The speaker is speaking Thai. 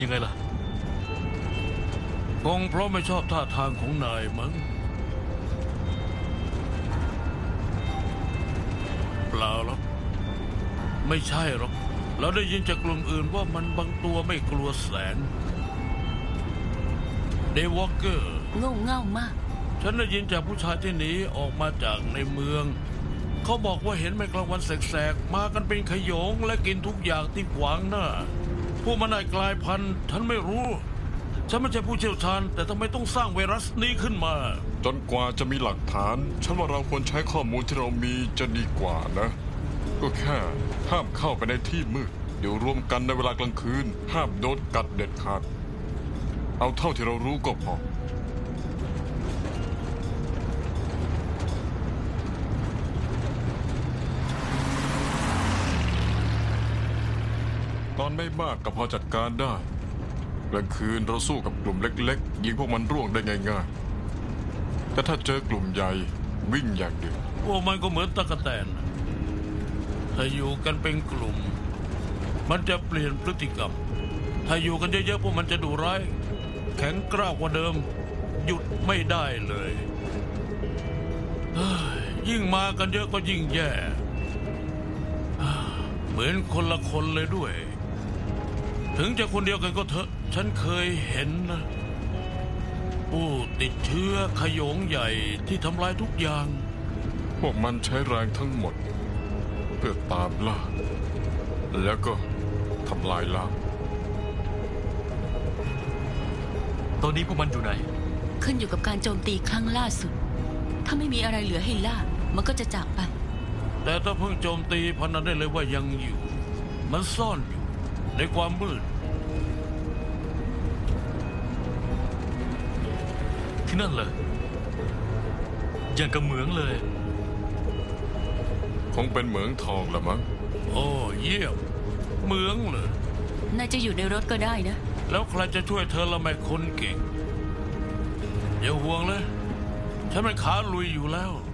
ยังไงล่ะคงเพราะไม่ชอบท่าทางของนายมั้งเปล่าหรอกไม่ใช่หรอกเราได้ยินจากกลุ่มอื่นว่ามันบางตัวไม่กลัวแสงเดวอลเกอร์โง่เง่ามากฉันได้ยินจากผู้ชายที่หนีออกมาจากในเมืองเขาบอกว่าเห็นแม่กลางวันแสกๆมากันเป็นขโยงและกินทุกอย่างที่ขวางหน้าพวกมันได้กลายพันธุ์ฉันไม่รู้ฉันไม่ใช่ผู้เชี่ยวชาญแต่ทำไมต้องสร้างไวรัสนี้ขึ้นมาจนกว่าจะมีหลักฐานฉันว่าเราควรใช้ข้อมูลที่เรามีจะดีกว่านะก็แค่ห้ามเข้าไปในที่มืดเดี๋ยวรวมกันในเวลากลางคืนห้ามโดนกัดเด็ดขาดเอาเท่าที่เรารู้ก็พอตอนไม่มากก็พอจัดการได้กลางคืนเราสู้กับกลุ่มเล็กๆยิงพวกมันร่วงได้ง่ายๆแต่ถ้าเจอกลุ่มใหญ่วิ่งอย่างเดียวพวกมันก็เหมือนตะกั่วแตนถ้าอยู่กันเป็นกลุ่มมันจะเปลี่ยนพฤติกรรมถ้าอยู่กันเยอะๆพวกมันจะดุร้ายแข็งกร้าวกว่าเดิมหยุดไม่ได้เลยยิ่งมากันเยอะก็ยิ่งแย่เหมือนคนละคนเลยด้วยถึงจะคนเดียวกันก็เถอะฉันเคยเห็นนะผู้ติดเชื้อขโยงใหญ่ที่ทำลายทุกอย่างพวกมันใช้แรงทั้งหมดเพื่อตามล่าแล้วก็ทำลายล้างตอนนี้พวกมันอยู่ไหนขึ้นอยู่กับการโจมตีครั้งล่าสุดถ้าไม่มีอะไรเหลือให้ล่ามันก็จะจากไปแต่ถ้าเพิ่งโจมตีพนันได้เลยว่ายังอยู่มันซ่อนอยู่ในความมืดที่นั่นเลยอย่างกับเหมืองเลยคงเป็นเหมืองทองละมั้งโอ้เยี่ยมเหมืองเลยน่าจะอยู่ในรถก็ได้นะแล้วใครจะช่วยเธอละแม่คนเก่งอย่าห่วงเลยฉันมันขาลุยอยู่แล้ว